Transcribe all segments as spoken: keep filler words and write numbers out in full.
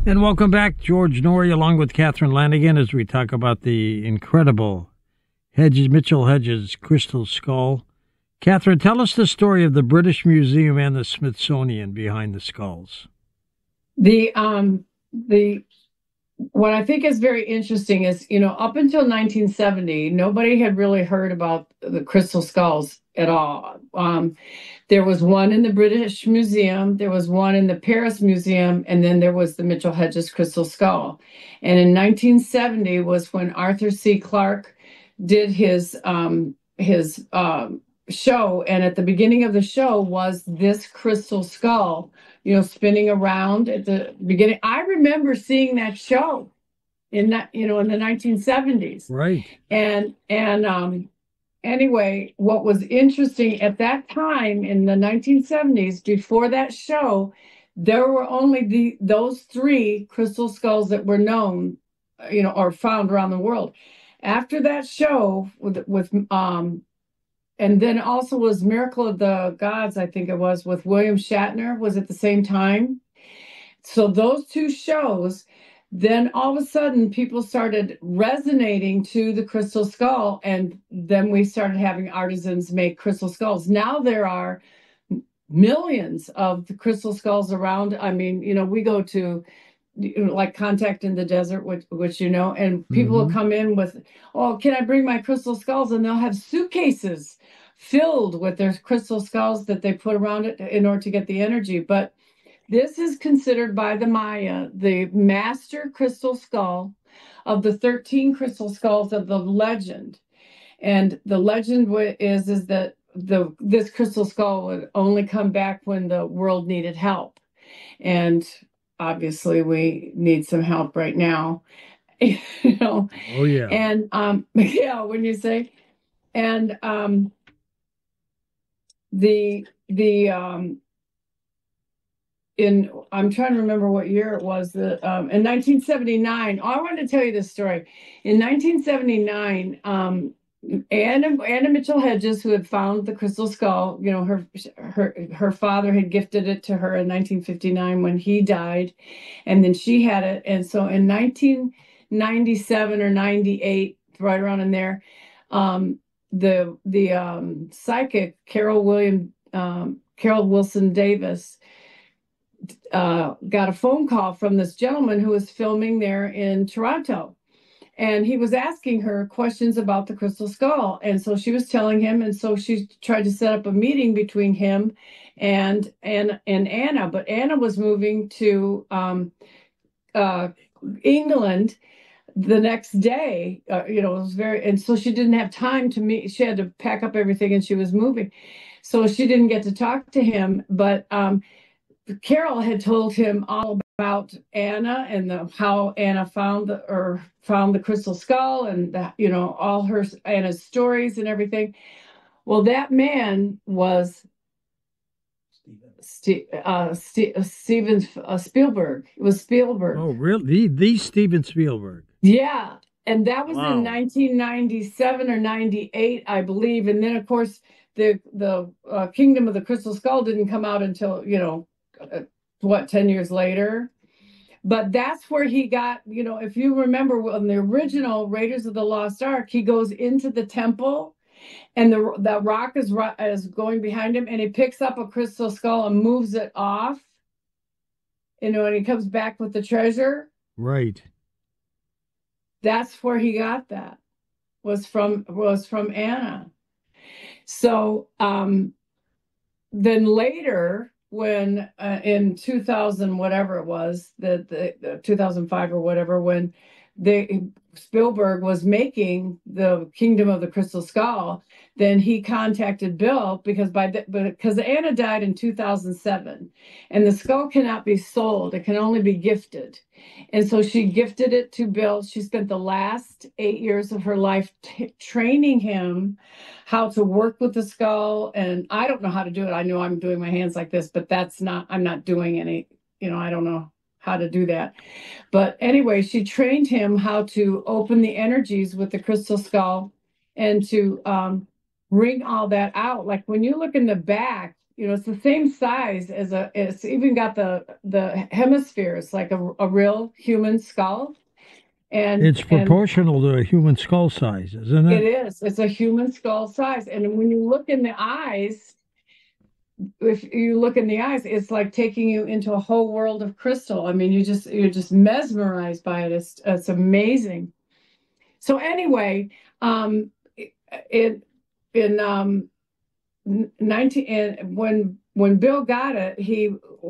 And welcome back, George Noory, along with Catherine Lanigan, as we talk about the incredible Hedges, Mitchell Hedges Crystal Skull. Catherine, tell us the story of the British Museum and the Smithsonian behind the skulls. The um the what I think is very interesting is, you know, up until nineteen seventy, nobody had really heard about the crystal skulls at all. Um, there was one in the British Museum, there was one in the Paris Museum, and then there was the Mitchell Hedges crystal skull. And in nineteen seventy was when Arthur C. Clarke did his um, his um, show, and at the beginning of the show was this crystal skull, you know, spinning around at the beginning. I remember seeing that show in that, you know, in the nineteen seventies. Right. And and um, anyway, what was interesting at that time in the nineteen seventies, before that show, there were only the those three crystal skulls that were known, you know, or found around the world. After that show with with um. And then also was Miracle of the Gods, I think it was, with William Shatner, was at the same time. So those two shows, then all of a sudden people started resonating to the crystal skull, and then we started having artisans make crystal skulls. Now there are millions of the crystal skulls around. I mean, you know, we go to, you know, like Contact in the Desert, which, which you know, and people mm-hmm. will come in with, oh, can I bring my crystal skulls? And they'll have suitcases filled with their crystal skulls that they put around it in order to get the energy. But this is considered by the Maya the master crystal skull of the thirteen crystal skulls of the legend. And the legend is, is that the this crystal skull would only come back when the world needed help. And obviously we need some help right now. You know. Oh yeah. And um yeah, when you say and um the the um in I'm trying to remember what year it was, that um in nineteen seventy-nine. Oh, I wanted to tell you this story. In nineteen seventy-nine, um Anna Anna Mitchell Hedges, who had found the crystal skull, you know, her her her father had gifted it to her in nineteen fifty-nine when he died, and then she had it. And so in nineteen ninety-seven or ninety-eight, right around in there, um the the um psychic Carol William um Carol Wilson Davis uh got a phone call from this gentleman who was filming there in Toronto, and he was asking her questions about the crystal skull. And so she was telling him, and so she tried to set up a meeting between him and and and Anna. But Anna was moving to um uh England the next day. Uh, you know, it was very, and so she didn't have time to meet. She had to pack up everything, and she was moving, so she didn't get to talk to him. But um, Carol had told him all about Anna and the how Anna found the or found the crystal skull, and the, you know, all her Anna's stories and everything. Well, that man was Ste- uh, Ste- Steven uh, Spielberg. It was Spielberg. Oh, really? The, the Steven Spielberg. Yeah. And that was Wow. in nineteen ninety-seven or ninety-eight, I believe. And then, of course, the the uh, Kingdom of the Crystal Skull didn't come out until, you know, uh, what, ten years later. But that's where he got, you know, if you remember, on the original Raiders of the Lost Ark, he goes into the temple, and the that rock is is going behind him, and he picks up a crystal skull and moves it off, you know, and he comes back with the treasure. Right. That's where he got that, was from was from Anna. So um, then later, when uh, in two thousand, whatever it was, the, the, the two thousand five or whatever, when they Spielberg was making the Kingdom of the Crystal Skull, then he contacted Bill, because by the, because Anna died in two thousand seven, and the skull cannot be sold; it can only be gifted. And so she gifted it to Bill. She spent the last eight years of her life t- training him how to work with the skull. And I don't know how to do it. I know I'm doing my hands like this, but that's not. I'm not doing any. You know, I don't know how to do that. But anyway, she trained him how to open the energies with the crystal skull and to um, bring all that out. Like when you look in the back, you know, it's the same size as a, it's even got the the hemispheres like a, a real human skull. And It's and proportional to a human skull size, isn't it it? is. It's a human skull size. And when you look in the eyes, if you look in the eyes, it's like taking you into a whole world of crystal. I mean, you just you're just mesmerized by it. It's it's amazing. So anyway, um, it in um nineteen when when Bill got it, he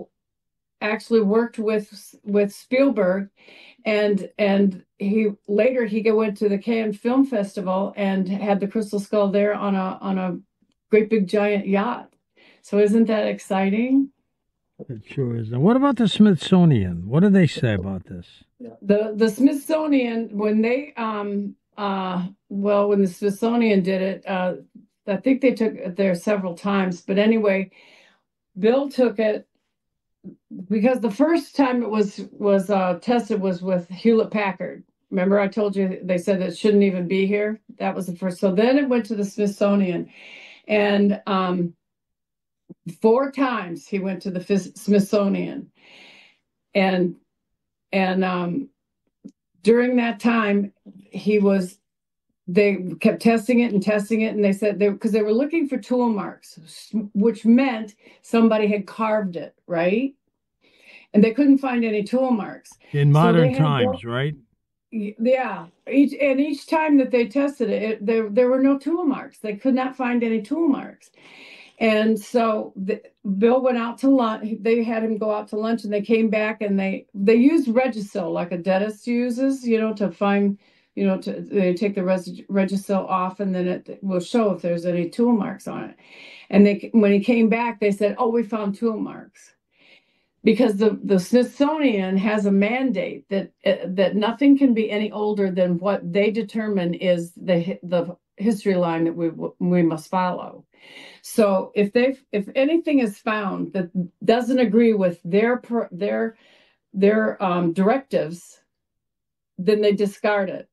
actually worked with with Spielberg, and and he later he went to the Cannes Film Festival and had the Crystal Skull there on a on a great big giant yacht. So isn't that exciting? It sure is. Now, what about the Smithsonian? What do they say about this? The the Smithsonian, when they um uh well when the Smithsonian did it, uh I think they took it there several times, but anyway, Bill took it because the first time it was was uh tested was with Hewlett Packard. Remember I told you they said it shouldn't even be here? That was the first. So then it went to the Smithsonian, and um four times he went to the Smithsonian, and and um during that time he was they kept testing it and testing it, and they said they because they were looking for tool marks, which meant somebody had carved it, right? And they couldn't find any tool marks. In So modern they had times, Bill, right? yeah, each and each time that they tested it, it there there were no tool marks. They could not find any tool marks. And so the, Bill went out to lunch. They had him go out to lunch, and they came back, and they they used Regisil like a dentist uses, you know, to find, you know, to they take the Reg, Regisil off, and then it will show if there's any tool marks on it. And they when he came back, they said, "Oh, we found tool marks." Because the, the Smithsonian has a mandate that uh, that nothing can be any older than what they determine is the the history line that we we must follow. So if they if anything is found that doesn't agree with their their their um, directives, then they discard it.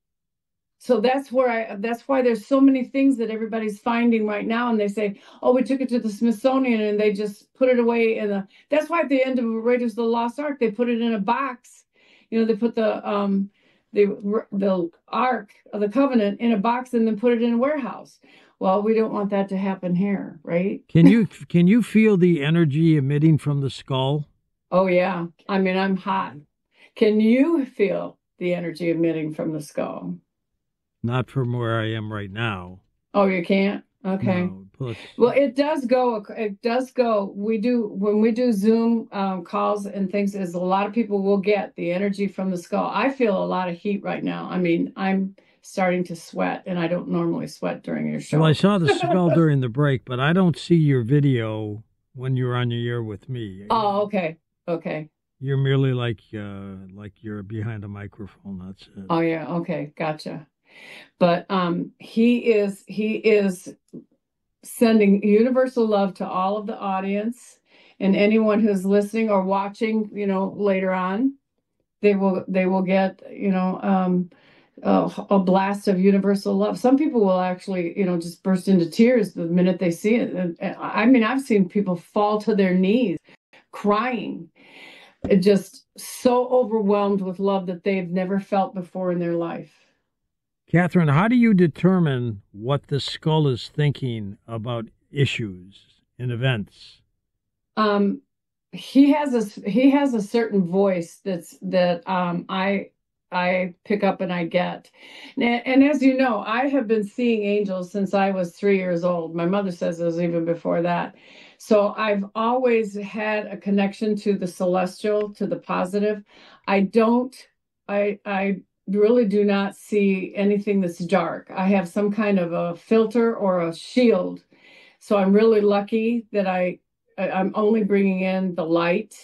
So that's where I that's why there's so many things that everybody's finding right now, and they say, "Oh, we took it to the Smithsonian and they just put it away in a." That's why at the end of Raiders of the Lost Ark, they put it in a box. You know, they put the um the the Ark of the Covenant in a box and then put it in a warehouse. Well, we don't want that to happen here, right? Can you can you feel the energy emitting from the skull? Oh yeah. I mean, I'm hot. Can you feel the energy emitting from the skull? Not from where I am right now. Oh, you can't? Okay. No, plus, Well, it does go. It does go. We do when we do Zoom um, calls and things. Is a lot of people will get the energy from the skull. I feel a lot of heat right now. I mean, I'm starting to sweat, and I don't normally sweat during your show. well, I saw the skull during the break, but I don't see your video when you're on your air with me. Oh, okay, okay. You're merely like uh, like you're behind a microphone. That's it. Oh yeah, okay, gotcha. But um, he is he is sending universal love to all of the audience and anyone who's listening or watching. You know, later on, they will they will get you know um, a, a blast of universal love. Some people will actually you know just burst into tears the minute they see it. And, and I mean, I've seen people fall to their knees, crying, it just so overwhelmed with love that they've never felt before in their life. Catherine, how do you determine what the skull is thinking about issues and events? Um, he has a he has a certain voice that's that um, I I pick up and I get, and, and as you know, I have been seeing angels since I was three years old. My mother says it was even before that. So I've always had a connection to the celestial, to the positive. I don't. I I. really do not see anything that's dark. I have some kind of a filter or a shield. So I'm really lucky that I, I'm only bringing in the light.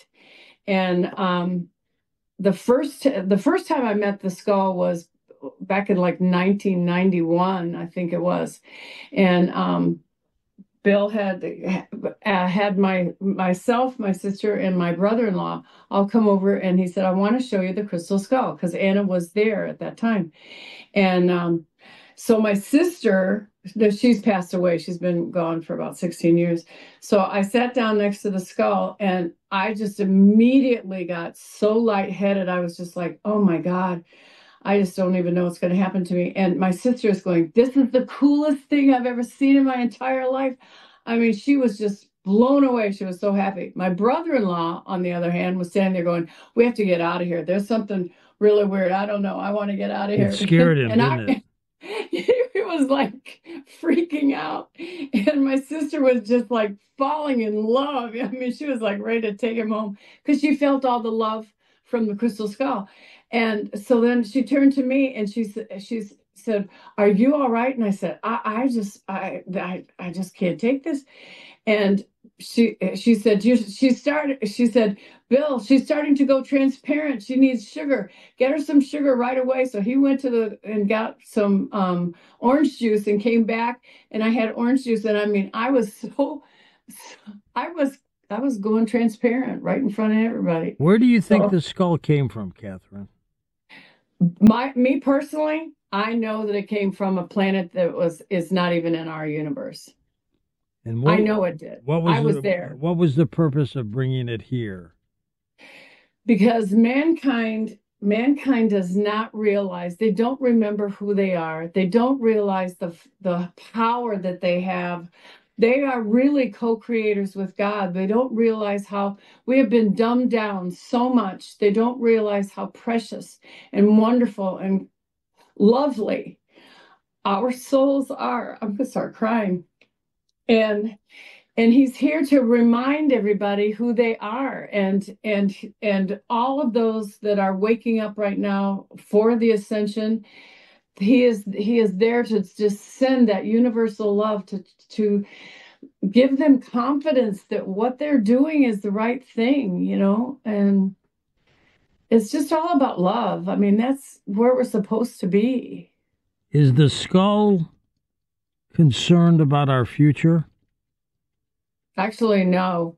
And um, the first, the first time I met the skull was back in like nineteen ninety-one, I think it was. And um, Bill had uh, had my myself, my sister, and my brother-in-law all come over, and he said, "I want to show you the crystal skull," because Anna was there at that time, and um, So my sister, no, she's passed away. She's been gone for about sixteen years. So I sat down next to the skull and I just immediately got so lightheaded. I was just like, oh my God, I just don't even know what's going to happen to me. And my sister is going, this is the coolest thing I've ever seen in my entire life. I mean, she was just blown away. She was so happy. My brother-in-law, on the other hand, was standing there going, we have to get out of here. There's something really weird. I don't know. I want to get out of here. It scared him, and didn't I, it? He was like freaking out. And my sister was just like falling in love. I mean, she was like ready to take him home because she felt all the love from the crystal skull. And so then she turned to me and she said, she said, are you all right? And I said, I, I just, I, I, I just can't take this. And she, she said, you, she started, she said, Bill, she's starting to go transparent. She needs sugar. Get her some sugar right away. So he went to the, and got some um, orange juice and came back and I had orange juice. And I mean, I was so, I was, I was going transparent right in front of everybody. Where do you think So, the skull came from, Catherine? my, me personally, I know that it came from a planet that was, is not even in our universe. And what, I know it did. What was I was the, there. What was the purpose of bringing it here? Because mankind mankind does not realize, they don't remember who they are. They don't realize the the power that they have. They are really co-creators with God. They don't realize how we have been dumbed down so much. They don't realize how precious and wonderful and lovely our souls are. I'm gonna start crying. And and he's here to remind everybody who they are, and and and all of those that are waking up right now for the ascension. He is he is there to just send that universal love to to give them confidence that what they're doing is the right thing, you know. And it's just all about love. I mean, that's where we're supposed to be. Is the skull concerned about our future? Actually, no.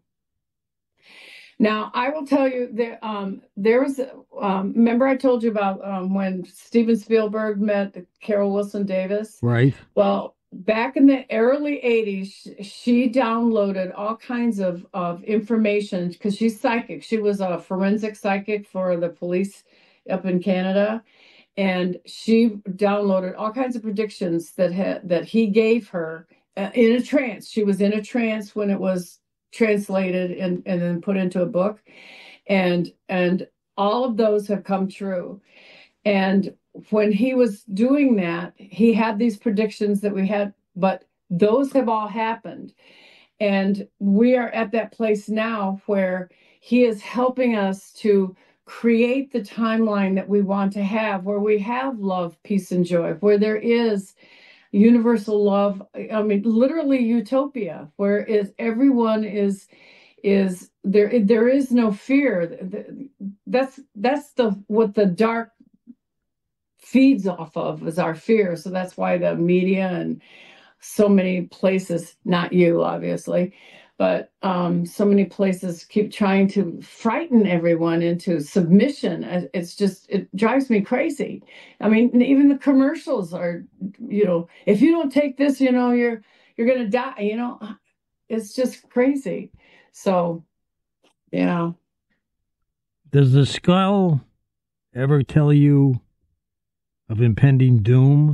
Now, I will tell you that um, there was, um, remember I told you about um, when Steven Spielberg met Carol Wilson Davis? Right. Well, back in the early eighties, she downloaded all kinds of, of information because she's psychic. She was a forensic psychic for the police up in Canada. And she downloaded all kinds of predictions that had, that he gave her uh, in a trance. She was in a trance when it was translated and, and then put into a book. And, and all of those have come true. And when he was doing that, he had these predictions that we had, but those have all happened. And we are at that place now where he is helping us to create the timeline that we want to have, where we have love, peace, and joy, where there is universal love. I mean, literally utopia, where is everyone is is there. There is no fear. That's that's the what the dark feeds off of, is our fear. So that's why the media and so many places, not you, obviously, but um, so many places keep trying to frighten everyone into submission. It's just, it drives me crazy. I mean, even the commercials are, you know, if you don't take this, you know, you're, you're going to die, you know, it's just crazy. So, yeah. Does the skull ever tell you of impending doom?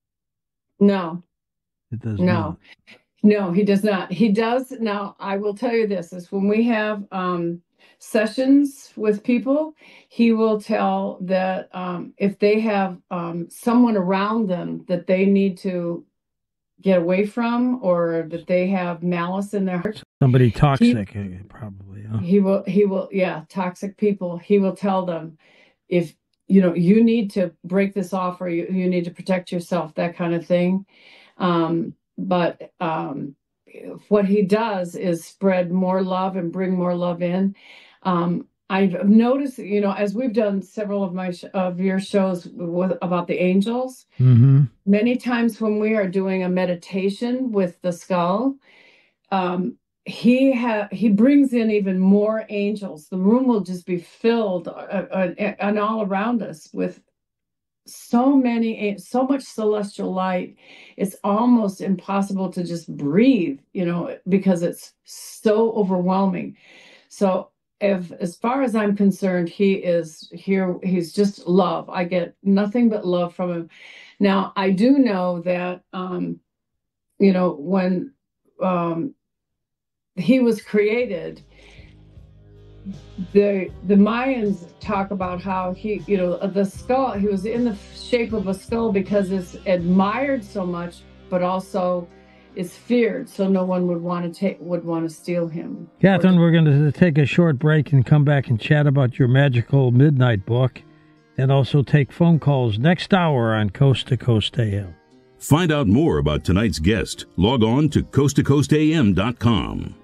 No. It does No. not. No, he does not. He does. Now, I will tell you this, is when we have um, sessions with people, he will tell that um, if they have um, someone around them that they need to get away from, or that they have malice in their heart. Somebody toxic, he, probably. Huh? He will, he will, yeah, toxic people. He will tell them, if, you know, you need to break this off, or you, you need to protect yourself, that kind of thing. Um, but um, what he does is spread more love and bring more love in. Um, I've noticed, you know, as we've done several of my sh- of your shows with, about the angels, mm-hmm. many times when we are doing a meditation with the skull, um, he ha- he brings in even more angels. The room will just be filled uh, uh, and all around us with so many, so much celestial light. It's almost impossible to just breathe, you know, because it's so overwhelming. So if, as far as I'm concerned, he is here, he's just love. I get nothing but love from him. Now, I do know that, um, you know, when um, he was created, the the Mayans talk about how he, you know, the skull, he was in the shape of a skull because it's admired so much, but also is feared, so no one would want to take would want to steal him. Catherine, we're going to take a short break and come back and chat about your magical midnight book, and also take phone calls next hour on Coast to Coast A M. Find out more about tonight's guest. Log on to coast to coast a m dot com.